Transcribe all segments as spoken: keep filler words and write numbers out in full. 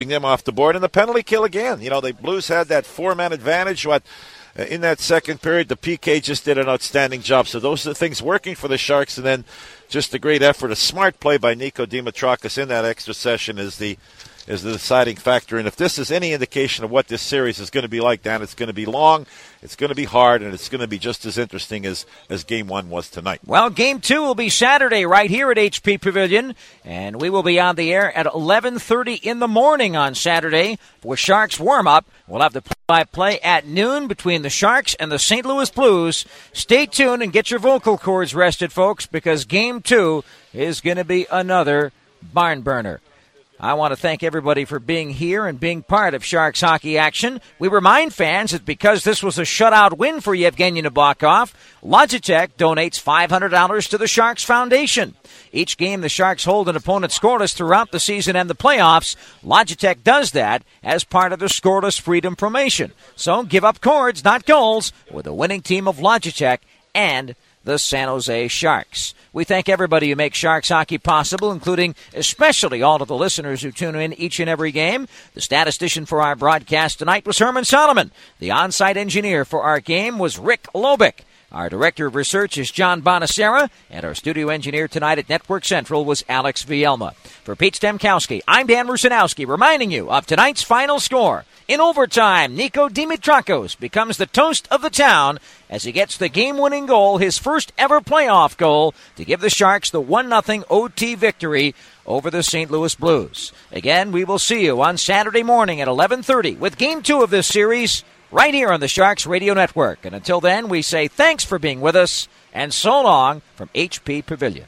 them off the board, and the penalty kill again. You know, the Blues had that four-man advantage. What uh, in that second period, the P K just did an outstanding job. So those are the things working for the Sharks, and then just a great effort, a smart play by Nico Dimitrakis in that extra session is the is the deciding factor. And if this is any indication of what this series is going to be like, Dan, it's going to be long, it's going to be hard, and it's going to be just as interesting as, as Game one was tonight. Well, Game two will be Saturday right here at H P Pavilion, and we will be on the air at eleven thirty in the morning on Saturday for Sharks warm-up. We'll have the play-by-play at noon between the Sharks and the Saint Louis Blues. Stay tuned and get your vocal cords rested, folks, because Game two is going to be another barn burner. I want to thank everybody for being here and being part of Sharks hockey action. We remind fans that because this was a shutout win for Yevgeny Nabokov, Logitech donates five hundred dollars to the Sharks Foundation. Each game the Sharks hold an opponent scoreless throughout the season and the playoffs, Logitech does that as part of the Scoreless Freedom Promotion. So give up cords, not goals, with a winning team of Logitech and the San Jose Sharks. We thank everybody who makes Sharks hockey possible, including especially all of the listeners who tune in each and every game. The statistician for our broadcast tonight was Herman Solomon. The on-site engineer for our game was Rick Lobick. Our director of research is John Bonacera, and our studio engineer tonight at Network Central was Alex Vielma. For Pete Stemkowski, I'm Dan Rusanowski, reminding you of tonight's final score. In overtime, Nico Dimitrakis becomes the toast of the town as he gets the game-winning goal, his first ever playoff goal, to give the Sharks the one nothing O T victory over the Saint Louis Blues. Again, we will see you on Saturday morning at eleven thirty with Game two of this series right here on the Sharks Radio Network. And until then, we say thanks for being with us, and so long from H P Pavilion.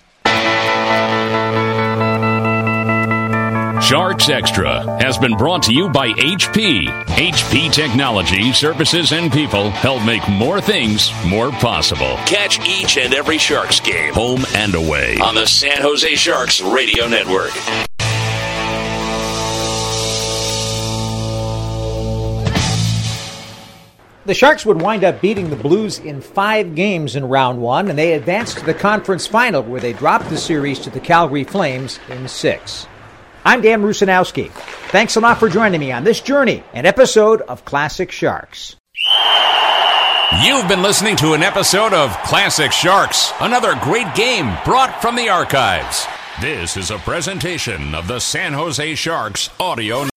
Sharks Extra has been brought to you by H P. H P Technology, services, and people help make more things more possible. Catch each and every Sharks game, home and away, on the San Jose Sharks Radio Network. The Sharks would wind up beating the Blues in five games in round one, and they advanced to the conference final where they dropped the series to the Calgary Flames in six. I'm Dan Rusanowski. Thanks a lot for joining me on this journey, an episode of Classic Sharks. You've been listening to an episode of Classic Sharks, another great game brought from the archives. This is a presentation of the San Jose Sharks Audio Network.